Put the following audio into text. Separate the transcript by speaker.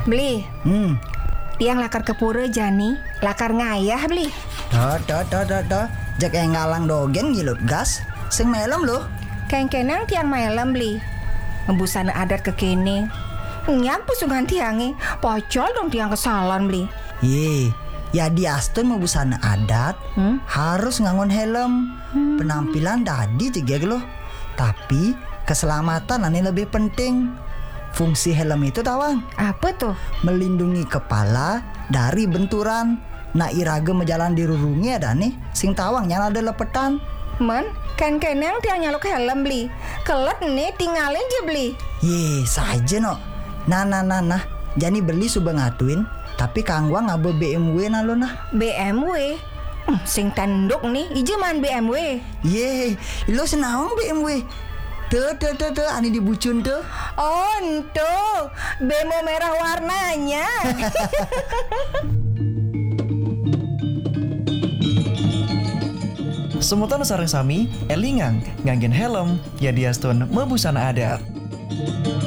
Speaker 1: Beli, tiang lakar kepura jani, lakar ngayah beli.
Speaker 2: Dah. Jak ngalang dogen gilut gas. Sing melem loh.
Speaker 1: Keng-kenang tiang malam beli. Ngebusana adat kekini. Nyampu sungan tiangi, pocol dong tiang kesalan beli.
Speaker 2: Ye, ya diastun mau busana adat, harus ngangon helm. Penampilan dadi juga loh. Tapi keselamatan ini lebih penting. Fungsi helm itu tawang
Speaker 1: Apa tuh?
Speaker 2: melindungi kepala dari benturan. Nak iraga menjalan dirurungi ada nih, sing tawang nyala ada lepetan.
Speaker 1: Men, keng-kenang tiang nyaluk helm beli. Kelet nih tinggalin aja beli.
Speaker 2: Ye, saja no. Nah. Jani beli suba ngatuin, tapi kangwa ngabe BMW nalo nah.
Speaker 1: BMW. Sing tanduk nih, ijeman BMW.
Speaker 2: Ye, lo senawang BMW. Tuh, ani dibucun tuh.
Speaker 1: Oh, entuh. Bemo merah warnanya.
Speaker 3: Semutan sareng sami, elingang nganggen helm, ya diastun mebusana adat.